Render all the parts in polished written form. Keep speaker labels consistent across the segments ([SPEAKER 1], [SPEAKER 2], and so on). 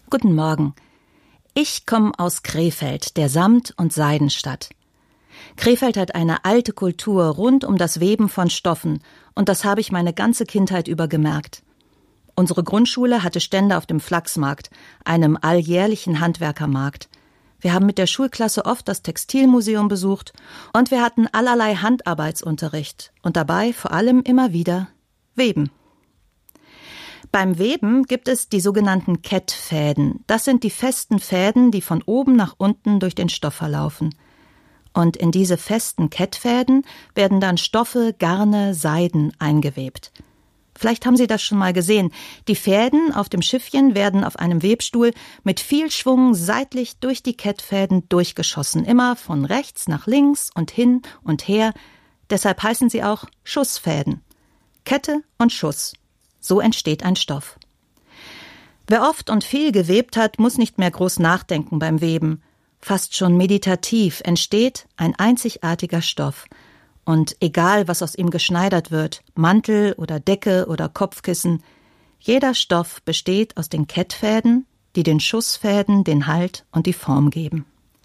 [SPEAKER 1] Guten Morgen. Ich komme aus Krefeld, der Samt- und Seidenstadt. Krefeld hat eine alte Kultur rund um das Weben von Stoffen, und das habe ich meine ganze Kindheit über gemerkt. Unsere Grundschule hatte Stände auf dem Flachsmarkt, einem alljährlichen Handwerkermarkt. Wir haben mit der Schulklasse oft das Textilmuseum besucht und wir hatten allerlei Handarbeitsunterricht und dabei vor allem immer wieder Weben. Beim Weben gibt es die sogenannten Kettfäden. Das sind die festen Fäden, die von oben nach unten durch den Stoff verlaufen. Und in diese festen Kettfäden werden dann Stoffe, Garne, Seiden eingewebt. Vielleicht haben Sie das schon mal gesehen. Die Fäden auf dem Schiffchen werden auf einem Webstuhl mit viel Schwung seitlich durch die Kettfäden durchgeschossen, immer von rechts nach links und hin und her. Deshalb heißen sie auch Schussfäden. Kette und Schuss. So entsteht ein Stoff. Wer oft und viel gewebt hat, muss nicht mehr groß nachdenken beim Weben. Fast schon meditativ entsteht ein einzigartiger Stoff. Und egal, was aus ihm geschneidert wird, Mantel oder Decke oder Kopfkissen, jeder Stoff besteht aus den Kettfäden, die den Schussfäden den Halt und die Form geben.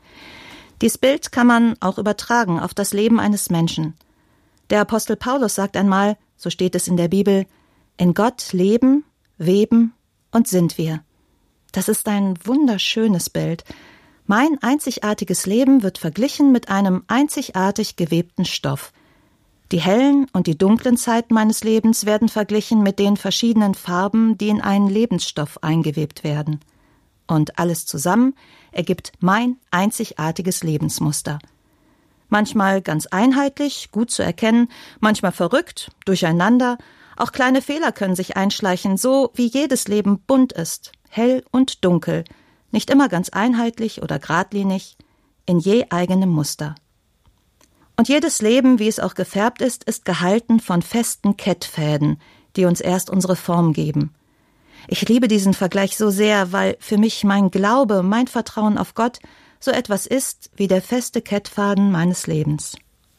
[SPEAKER 1] Dies Bild kann man auch übertragen auf das Leben eines Menschen. Der Apostel Paulus sagt einmal, so steht es in der Bibel, in Gott leben, weben und sind wir. Das ist ein wunderschönes Bild. Mein einzigartiges Leben wird verglichen mit einem einzigartig gewebten Stoff. Die hellen und die dunklen Zeiten meines Lebens werden verglichen mit den verschiedenen Farben, die in einen Lebensstoff eingewebt werden. Und alles zusammen ergibt mein einzigartiges Lebensmuster. Manchmal ganz einheitlich, gut zu erkennen, manchmal verrückt, durcheinander. Auch kleine Fehler können sich einschleichen, so wie jedes Leben bunt ist, hell und dunkel, nicht immer ganz einheitlich oder geradlinig, in je eigenem Muster. Und jedes Leben, wie es auch gefärbt ist gehalten von festen Kettfäden, die uns erst unsere Form geben. Ich liebe diesen Vergleich so sehr, weil für mich mein Glaube, mein Vertrauen auf Gott so etwas ist wie der feste Kettfaden meines Lebens.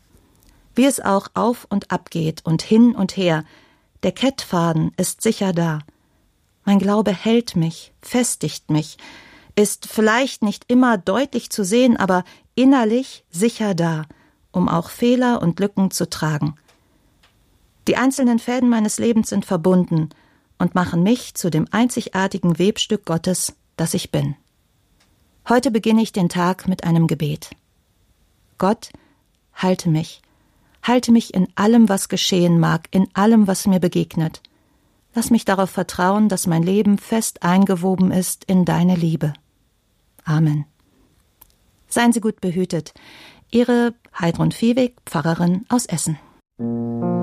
[SPEAKER 1] Wie es auch auf und ab geht und hin und her, der Kettfaden ist sicher da. Mein Glaube hält mich, festigt mich, ist vielleicht nicht immer deutlich zu sehen, aber innerlich sicher da, um auch Fehler und Lücken zu tragen. Die einzelnen Fäden meines Lebens sind verbunden und machen mich zu dem einzigartigen Webstück Gottes, das ich bin. Heute beginne ich den Tag mit einem Gebet. Gott, halte mich in allem, was geschehen mag, in allem, was mir begegnet. Lass mich darauf vertrauen, dass mein Leben fest eingewoben ist in deine Liebe. Amen. Seien Sie gut behütet. Ihre Heidrun Viehweg, Pfarrerin aus Essen.